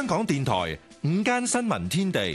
港電台午間新聞天地，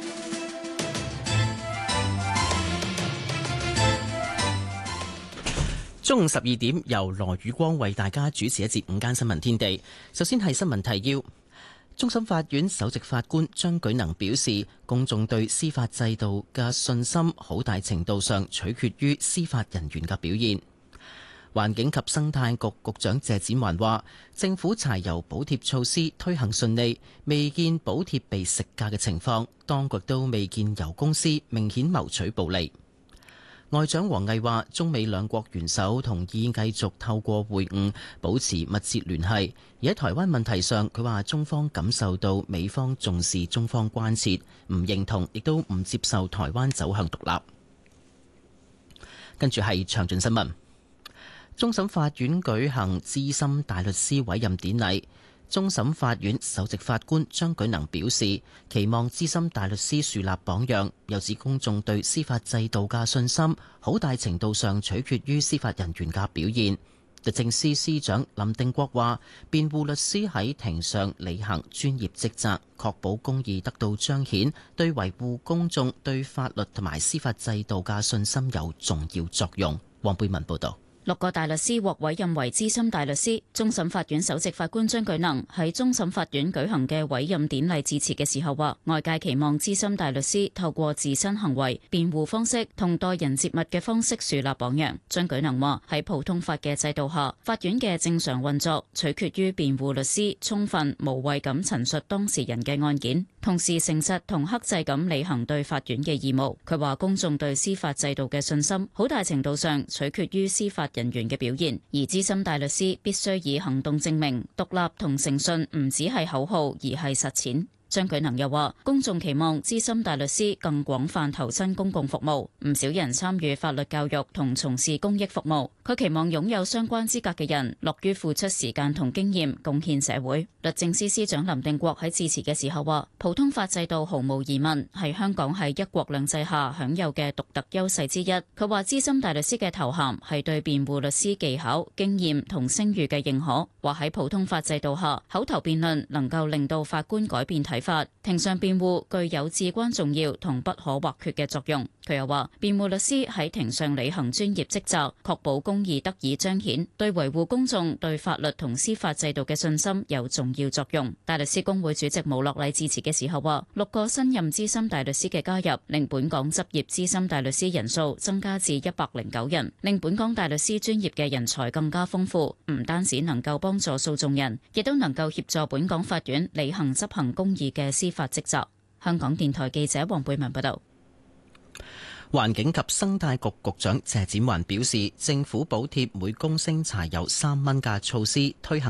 中午12點由羅宇光為大家主持一節午間新聞天地。首先係新聞提要。終審法院首席法官張舉能表示，公眾對司法制度嘅信心好大程度上取決於司法人員嘅表現。環境及生態局局長謝展寰話，政府柴油補貼措施推行順利，未見補貼被食價嘅情況，當局都未見油公司明顯謀取暴利。外長王毅話，中美兩國元首同意繼續透過會晤保持密切聯繫。而喺台灣問題上，佢話中方感受到美方重視中方關切，唔認同亦都唔接受台灣走向獨立。跟住係詳盡新聞。終審法院舉行資深大律師委任典禮。終審法院首席法官張舉能表示，期望資深大律師樹立榜樣，又指公眾對司法制度嘅信心好大程度上取決於司法人員嘅表現。律政司司長林定國話，辯護律師喺庭上履行專業職責，確保公義得到彰顯，對維護公眾對法律同埋司法制度嘅信心有重要作用。黃貝文報導。 6個大律師獲委任為資深大律師。終審法院首席法官張舉能喺終審法院舉行嘅委任典禮致辭嘅時候話，外界期望資深大律師透過自身行為、辯護方式同待人接物嘅方式樹立榜樣。張舉能話，喺普通法嘅制度下，法院嘅正常運作取決於辯護律師充分無畏咁陳述當事人嘅案件，同時誠實同克制咁履行對法院嘅義務。佢話，公眾對司法制度嘅信心好大程度上取決於司法人員嘅表現，而資深大律師必須以行動證明獨立同誠信唔只係口號，而係實踐。張舉能又話，公眾期望資深大律師更廣泛投身公共服務，唔少人參與法律教育同從事公益服務。佢期望擁有相關資格嘅人樂於付出時間同經驗，貢獻社會。律政司司長林定國喺致辭嘅時候話，普通法制度毫無疑問係香港喺一國兩制下享有嘅獨特優勢之一。佢話，資深大律師嘅頭銜係對辯護律師技巧、經驗同聲譽嘅認可。話喺普通法制度下，口頭辯論能夠令到法官改變睇法，庭上辯護具有至關重要同不可或缺嘅作用。佢又話，辯護律師喺庭上履行專業職責，確保公義得以彰顯，對維護公眾對法律同司法制度嘅信心有重要作用。大律師公會主席毛樂禮致辭嘅時候話，6個新任資深大律師嘅加入，令本港執業資深大律師人數增加至109人，令本港大律師專業嘅人才更加豐富，唔單止能夠幫助訴訟人，亦都能夠協助本港法院履行執行公義嘅司法職責。香港電台記者黃貝文報道。 環境及生態局局長謝展寰表示，政府補貼每公升柴油3蚊嘅措施推行